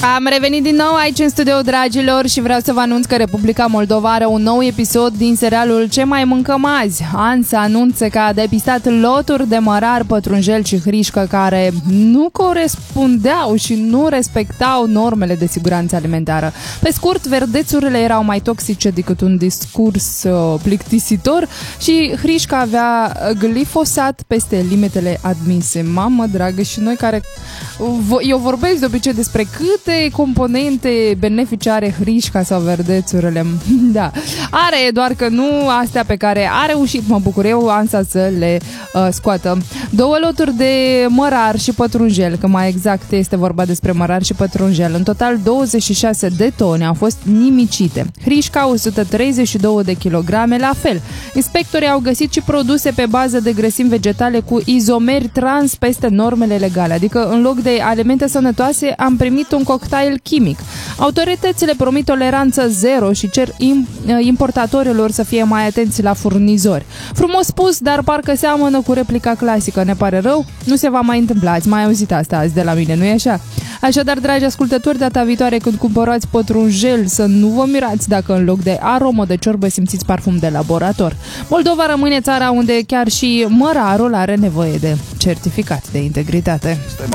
Am revenit din nou aici în studio, dragilor, și vreau să vă anunț că Republica Moldova are un nou episod din serialul Ce mai mâncăm azi. ANSA anunță că a depistat loturi de mărar, pătrunjel și hrișcă care nu corespundeau și nu respectau normele de siguranță alimentară. Pe scurt, verdețurile erau mai toxice decât un discurs plictisitor și hrișca avea glifosat peste limitele admise. Mamă dragă, și noi care... Eu vorbesc de obicei despre câte componente benefice are hrișca sau verdețurile. Da, are, doar că nu astea pe care a reușit, mă bucur eu, ANSA să le scoată. 2 loturi de mărar și pătrunjel, că mai exact este vorba despre mărar și pătrunjel. În total 26 de tone au fost nimicite. Hrișca 132 de kilograme, la fel. Inspectorii au găsit și produse pe bază de grăsimi vegetale cu izomeri trans peste normele legale, adică în loc de alimente sănătoase am primit un cocktail chimic. Autoritățile promit toleranță zero și cer importatorilor să fie mai atenți la furnizori. Frumos spus, dar parcă seamănă cu replica clasică. Ne pare rău, nu se va mai întâmpla. Ați mai auzit asta azi de la mine, nu-i așa? Așadar, dragi ascultători, data viitoare când cumpărați pătrunjel, să nu vă mirați dacă în loc de aromă de ciorbă simțiți parfum de laborator. Moldova rămâne țara unde chiar și mărarul are nevoie de certificat de integritate.